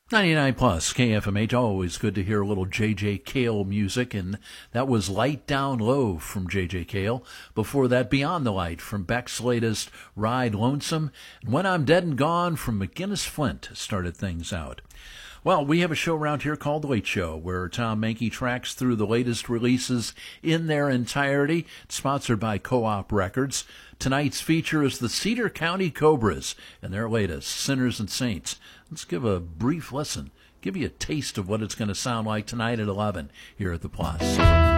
99 plus KFMH, always good to hear a little J.J. Cale music, and that was Light Down Low from J.J. Cale. Before that, Beyond the Light from Beck's latest Ride Lonesome, and When I'm Dead and Gone from McGinnis Flint started things out. Well, we have a show around here called The Late Show, where Tom Mankey tracks through the latest releases in their entirety. It's sponsored by Co-op Records. Tonight's feature is the Cedar County Cobras and their latest, Sinners and Saints. Let's give a brief listen, give you a taste of what it's going to sound like tonight at 11 here at the Plus.